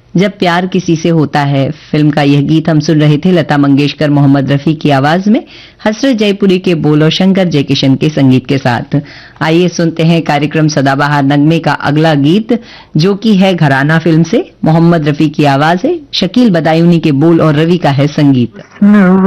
जब प्यार किसी से होता है फिल्म का यह गीत हम सुन रहे थे लता मंगेशकर मोहम्मद रफी की आवाज में, हसरत जयपुरी के बोल और शंकर जयकिशन के संगीत के साथ। आइए सुनते हैं कार्यक्रम सदाबहार नगमे का अगला गीत, जो कि है घराना फिल्म से। मोहम्मद रफी की आवाज है, शकील बदायूनी के बोल और रवि का है संगीत।